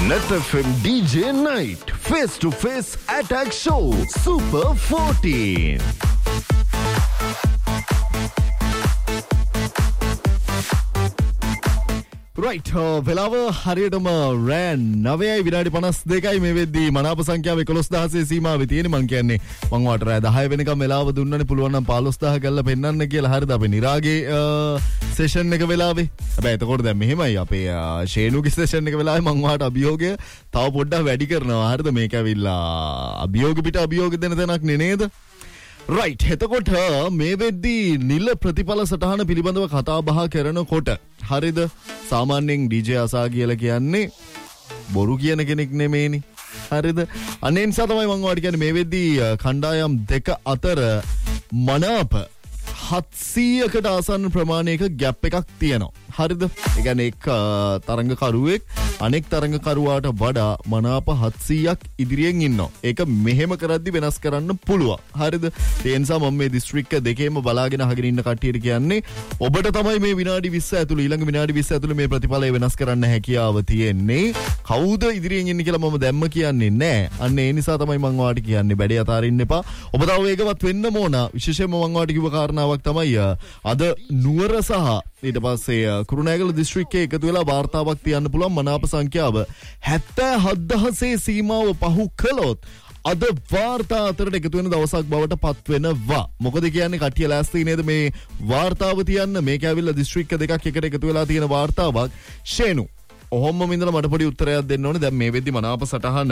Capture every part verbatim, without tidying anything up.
Net F M D J Night Face to Face Attack Show Super fourteen. Right, වෙලාව හරියටම run නවයයි විනාඩි පනස් දෙකයි මේ වෙද්දී මනාප සංඛ්‍යාව එකොළොස් දහසේ සීමාවේ තියෙන්නේ. මං කියන්නේ මං වාට රෑ දහය වෙනකම් වෙලාව දුන්නනේ, පුළුවන් නම් පහළොස් දහස කරලා පෙන්නන්න කියලා. හරිද? අපේ නිරාගේ සෙෂන් එක වෙලාවේ. හැබැයි එතකොට දැන් මෙහෙමයි අපේ ෂේනුගේ සෙෂන් එක වෙලාවේ මං වාට අභියෝගය තව පොඩ්ඩක් වැඩි කරනවා. හරිද? මේක ඇවිල්ලා අභියෝග පිට අභියෝග දෙන තැනක් නේ නේද? රයිට්, එතකොට මේ වෙද්දී නිල ප්‍රතිඵල සටහන පිළිබඳව කතා බහ කරනකොට හරිද, සාමාන්‍යයෙන් ඩීජේ අසා කියලා කියන්නේ බොරු කියන කෙනෙක් නෙමෙයිනේ. හරිද? අනේ නිසා තමයි මම ඔයාලට කියන්නේ මේ වෙද්දී කණ්ඩායම් දෙක අතර මනාප හත්සීයකට ආසන්න ප්‍රමාණයක ගැප් එකක් තියෙනවා. හරිද? ඒ කියන්නේ එක් තරඟකරුවෙක් අනෙක් තරඟකරුවාට වඩා මනාප හත්සීයක් ඉදිරියෙන් ඉන්නවා. ඒක මෙහෙම කරද්දි වෙනස් කරන්න පුළුවන්. හරිද? ඒ නිසා මම මේ දිස්ත්‍රික්ක දෙකේම බලාගෙන අහගෙන ඉන්න කට්ටියට කියන්නේ ඔබට තමයි මේ විනාඩි විස්ස ඇතුළේ ඊළඟ විනාඩි විස්ස ඇතුළේ මේ ප්‍රතිඵලය වෙනස් කරන්න හැකියාව තියෙන්නේ. කවුද ඉදිරියෙන් ඉන්නේ කියලා මම දැම්ම කියන්නේ නැහැ. අන්න ඒ නිසා තමයි මම ඔයාලට කියන්නේ බැඩේ අතාරින්න එපා. ඔබ තව වේගවත් වෙන්න ඕන. විශේෂයෙන්ම මම ඔයාලට කිව්ව කාරණාවක් තමයි අද නුවර සහ ඊට පස්සේ කුරුණෑගල දිස්ත්‍රික්කයේ එකතු වෙලා වාර්තාවක් තියන්න පුළුවන් මනාප සංඛ්‍යාව හැත්තෑ හත් දහසේ සීමාව පහු කළොත් අද වාර්තා අතරට එකතු වෙන දවසක් බවට පත් වෙනවා. මොකද කියන්නේ කට්ටිය ලෑස්ති නේද මේ වාර්තාව තියන්න? මේක ඇවිල්ලා දිස්ත්‍රික්ක දෙකක් එකට එකතු වෙලා තියෙන වාර්තාවක්. ෂේනු ඔහොම ඉඳලා මට පොඩි උත්තරයක් දෙන්න ඕනේ. දැන් මේ වෙද්දි මනාප සටහන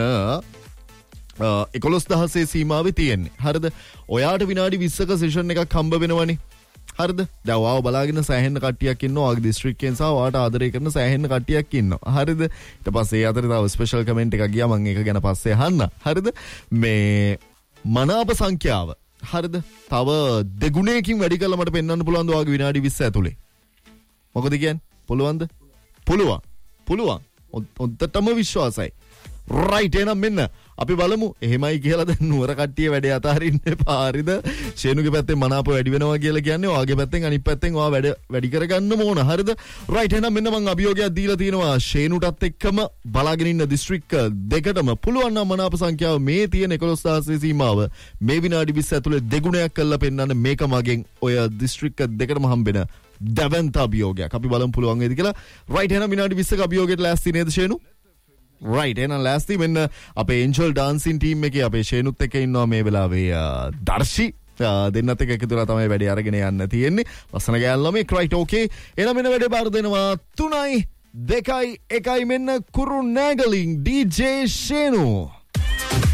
එකොළොස් දහසේ සීමාවේ තියෙන්නේ. හරිද? ඔයාට විනාඩි විස්සක සෙෂන් එකක් හම්බ වෙනවනේ. හරිද? දැන් ඔයාව බලාගෙන සෑහෙන්න කට්ටියක් ඉන්නවා. ඔයාගේ දිස්ත්‍රික්කයෙන් සහ ඔයාට ආදරය කරන සෑහෙන්න කට්ටියක් ඉන්නවා. හරිද? ඊට පස්සේ ඒ අතරේ තව ස්පෙෂල් කමෙන්ට් එකක් ගියා. මම ඒක ගැන පස්සේ අහන්න. හරිද? මේ මනාප සංඛ්‍යාව හරිද? තව දෙගුණයකින් වැඩි කරලා මට පෙන්වන්න පුළුවන්ද ඔයාගේ විනාඩි විස්ස ඇතුලේ? මොකද කියන්නේ? පුළුවන්ද? පුළුවන්. පුළුවන්. ඔත්තටම විශ්වාසයි. රයිට්, එහෙනම් මෙන්න අපි බලමු එහෙමයි කියලා. දැන් නුවර කට්ටිය වැඩේ අතාරින්න එපා. හරිද? ෂේනුගේ පැත්තෙන් මනාප වැඩි වෙනවා කියලා කියන්නේ ඔයාගේ පැත්තෙන් අනිත් පැත්තෙන් ඔයා වැඩ වැඩි කරගන්න ඕන. හරිද? රයිට්, එහෙනම් මෙන්න මම අභියෝගයක් දීලා තියෙනවා ෂේනුටත් එක්කම බලාගෙන ඉන්න දිස්ත්‍රික්ක දෙකටම පුළුවන් නම් මනාප සංඛ්‍යාව මේ තියෙන එකොළොස් දහසේ සීමාව මේ විනාඩි විස්ස ඇතුලේ දෙගුණයක් කරලා පෙන්නන්න. මේක මගෙන් ඔය දිස්ත්‍රික්ක දෙකටම හම්බෙන දැවන්ත අභියෝගයක්. අපි බලමු පුළුවන් වේද කියලා. රයිට්, එහෙනම් විනාඩි විස්සක අභියෝගයට ලෑස්ති නේද ෂේනු? රයිට්, එහෙනම් ලෑස්ති. මෙන්න අපේ එන්ජල් ඩාන්සින් ටීම් එකේ අපේ ෂේනුත් එක්ක ඉන්නවා මේ වෙලාවේ දර්ශි. දෙන්නත් එක්ක එකතු වෙලා තමයි වැඩේ අරගෙන යන්න තියෙන්නේ. වසන ගෑල්ලා මේ රයිට්, ඕකේ. එහෙනම් මෙන්න වැඩේ බාර දෙනවා තුනයි දෙකයි එකයි මෙන්න කුරුණෑගලින් ඩීජේ ෂේනු.